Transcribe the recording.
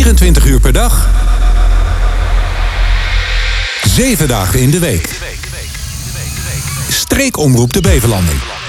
24 uur per dag. 7 dagen in de week. Streekomroep de Beverlanden.